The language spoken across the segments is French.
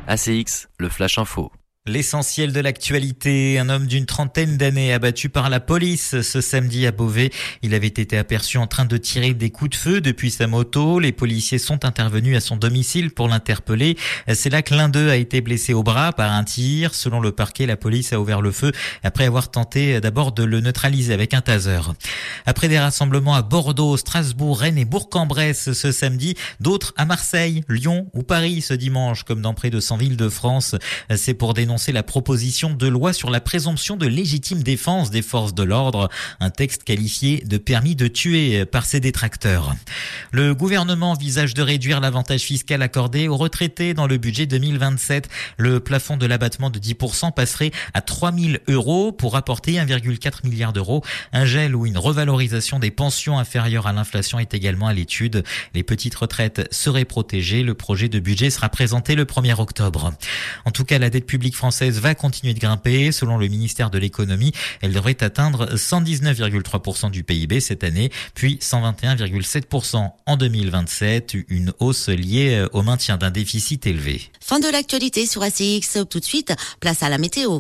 ACX, le Flash Info. L'essentiel de l'actualité, un homme d'une trentaine d'années abattu par la police ce samedi à Beauvais. Il avait été aperçu en train de tirer des coups de feu depuis sa moto. Les policiers sont intervenus à son domicile pour l'interpeller. C'est là que l'un d'eux a été blessé au bras par un tir. Selon le parquet, la police a ouvert le feu après avoir tenté d'abord de le neutraliser avec un taser. Après des rassemblements à Bordeaux, Strasbourg, Rennes et Bourg-en-Bresse ce samedi, d'autres à Marseille, Lyon ou Paris ce dimanche, comme dans près de 100 villes de France. C'est pour dénoncer la proposition de loi sur la présomption de légitime défense des forces de l'ordre, un texte qualifié de permis de tuer par ses détracteurs. Le gouvernement envisage de réduire l'avantage fiscal accordé aux retraités dans le budget 2027. Le plafond de l'abattement de 10% passerait à 3 000 € pour apporter 1,4 milliard d'euros. Un gel ou une revalorisation des pensions inférieures à l'inflation est également à l'étude. Les petites retraites seraient protégées. Le projet de budget sera présenté le 1er octobre. En tout cas, la dette publique française va continuer de grimper. Selon le ministère de l'économie, elle devrait atteindre 119,3% du PIB cette année, puis 121,7% en 2027, une hausse liée au maintien d'un déficit élevé. Fin de l'actualité sur ACX. Tout de suite, place à la météo.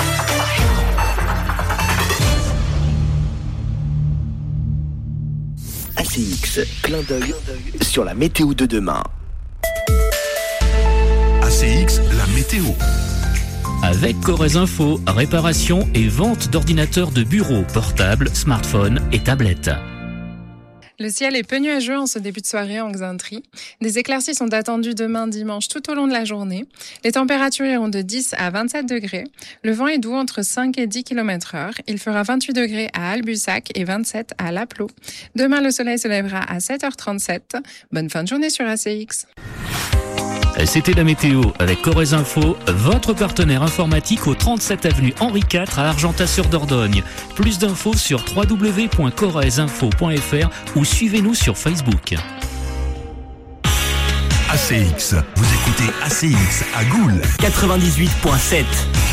ACX, clin d'œil sur la météo de demain. ACX, la météo. Avec Corrèze Info, réparation et vente d'ordinateurs de bureau, portables, smartphones et tablettes. Le ciel est peu nuageux en ce début de soirée en Xainterie. Des éclaircies sont attendues demain dimanche tout au long de la journée. Les températures iront de 10 à 27 degrés. Le vent est doux entre 5 et 10 km/h. Il fera 28 degrés à Albussac et 27 à Lapleau. Demain, le soleil se lèvera à 7h37. Bonne fin de journée sur ACX. C'était la météo avec Corrèze Info, votre partenaire informatique au 37 avenue Henri IV à Argentat-sur-Dordogne. Plus d'infos sur www.corrèzeinfo.fr ou suivez-nous sur Facebook. ACX, vous écoutez ACX à Goules 98.7.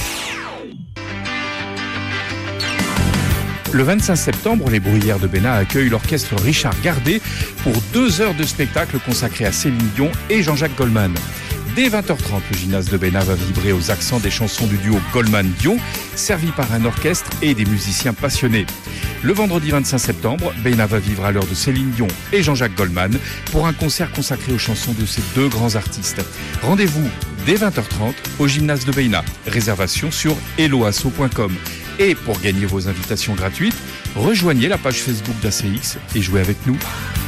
Le 25 septembre, les Bruyères de Bénat accueillent l'orchestre Richard Gardet pour 2 heures de spectacle consacrés à Céline Dion et Jean-Jacques Goldman. Dès 20h30, le gymnase de Bénat va vibrer aux accents des chansons du duo Goldman-Dion, servi par un orchestre et des musiciens passionnés. Le vendredi 25 septembre, Bénat va vivre à l'heure de Céline Dion et Jean-Jacques Goldman pour un concert consacré aux chansons de ces 2 grands artistes. Rendez-vous dès 20h30 au gymnase de Bénat. Réservation sur helloasso.com. Et pour gagner vos invitations gratuites, rejoignez la page Facebook d'ACX et jouez avec nous.